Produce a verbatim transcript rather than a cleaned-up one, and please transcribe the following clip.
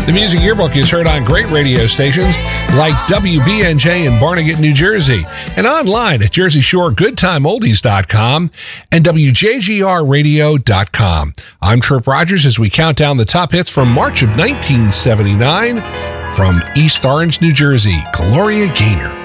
The Music Yearbook is heard on great radio stations like W B N J in Barnegat, New Jersey, and online at jersey shore good time oldies dot com and W J G R radio dot com. I'm Trip Rogers as we count down the top hits from March of nineteen seventy-nine from East Orange, New Jersey, Gloria Gaynor.